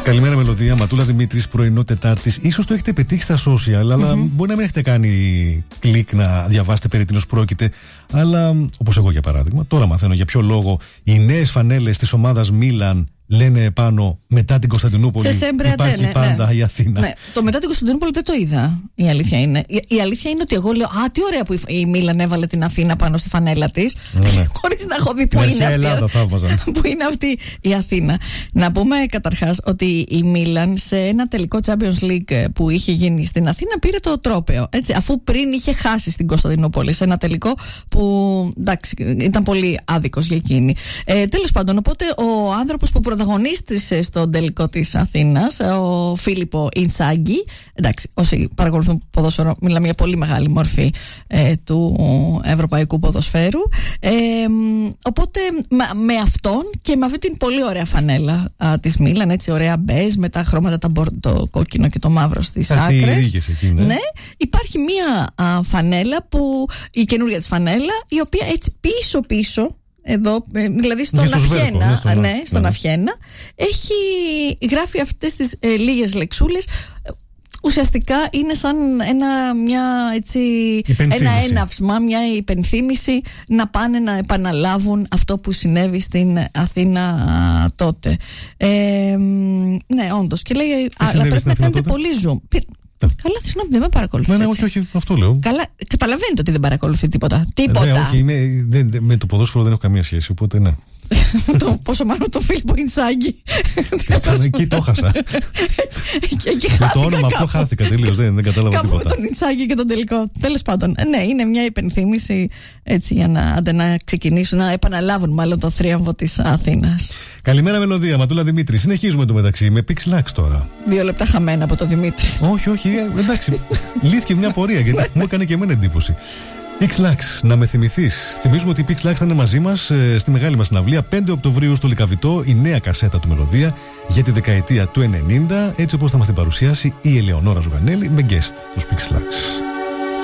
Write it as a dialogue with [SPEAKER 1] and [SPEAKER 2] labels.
[SPEAKER 1] Καλημέρα, Μελωδία. Ματούλα Δημήτρης, πρωινό Τετάρτης. Ίσως το έχετε πετύχει στα social, αλλά μπορεί να μην έχετε κάνει κλικ να διαβάσετε περί τίνος πρόκειται. Αλλά, όπως εγώ για παράδειγμα, τώρα μαθαίνω για ποιο λόγο οι νέες φανέλες της ομάδας Μίλαν λένε πάνω μετά την Κωνσταντινούπολη. Υπάρχει πάντα η Αθήνα.
[SPEAKER 2] Ναι. Το μετά την Κωνσταντινούπολη δεν το είδα. Η αλήθεια είναι. Η αλήθεια είναι ότι εγώ λέω α, τι ωραία που η Μίλαν έβαλε την Αθήνα πάνω στη φανέλα της. Ναι. Χωρίς να έχω δει που είναι αυτή.
[SPEAKER 1] Ελλάδα,
[SPEAKER 2] που είναι αυτή η Αθήνα. Να πούμε καταρχάς ότι η Μίλαν σε ένα τελικό Champions League που είχε γίνει στην Αθήνα πήρε το τρόπαιο. Έτσι, αφού πριν είχε χάσει στην Κωνσταντινούπολη σε ένα τελικό που εντάξει, ήταν πολύ άδικος για εκείνη. Τέλος πάντων, οπότε ο άνθρωπος που πρωταγωνίστησε στον τελικό της Αθήνας, ο Φίλιππο Ιντσάγκη. Εντάξει, όσοι παρακολουθούν ποδόσφαιρο, μιλάμε για πολύ μεγάλη μορφή του ευρωπαϊκού ποδοσφαίρου. Οπότε με αυτόν και με αυτή την πολύ ωραία φανέλα της Μίλαν, έτσι ωραία μπέζ με τα χρώματα το κόκκινο και το μαύρο στις άκρες. Ναι, υπάρχει μία φανέλα που, η καινούργια της φανέλα, η οποία έτσι πίσω εδώ, δηλαδή στον Αυχένα, στον Αυχένα, γράφει αυτές τις λίγες λεξούλες. Ουσιαστικά είναι σαν ένα έναυσμα, μια υπενθύμηση να πάνε να επαναλάβουν αυτό που συνέβη στην Αθήνα τότε. Ναι, όντως. Και λέει, αλλά πρέπει να κάνετε πολύ zoom. Καλά, συγγνώμη, δεν με παρακολουθεί.
[SPEAKER 1] Ναι, όχι, αυτό λέω.
[SPEAKER 2] Καλά, καταλαβαίνετε ότι δεν παρακολουθεί τίποτα.
[SPEAKER 1] Όχι, με το ποδόσφαιρο δεν έχω καμία σχέση, οπότε ναι.
[SPEAKER 2] Πόσο μάλλον το Φίλιππο Ιντσάγκη.
[SPEAKER 1] Εκεί το χάσα. Με το όνομα αυτό χάθηκα τελείως. Δεν κατάλαβα τίποτα.
[SPEAKER 2] Τον Ιντσάγκη και τον τελικό. Τέλος πάντων, ναι, είναι μια υπενθύμηση έτσι για να ξεκινήσουν, να επαναλάβουν μάλλον το θρίαμβο της Αθήνας.
[SPEAKER 1] Καλημέρα, Μελωδία. Ματούλα Δημήτρη. Συνεχίζουμε το μεταξύ με PixLax τώρα.
[SPEAKER 2] 2 λεπτά χαμένα από το Δημήτρη.
[SPEAKER 1] Όχι, εντάξει. Λύθηκε μια πορεία γιατί μου έκανε και εμένα εντύπωση. PixLax, να με θυμηθείς. Θυμίζουμε ότι η PixLax θα είναι μαζί μας στη μεγάλη μας συναυλία 5 Οκτωβρίου στο Λυκαβητό, η νέα κασέτα του Μελωδία για τη δεκαετία του 90, έτσι όπως θα μας την παρουσιάσει η Ελεονόρα Ζουγανέλη με guest τους PixLax.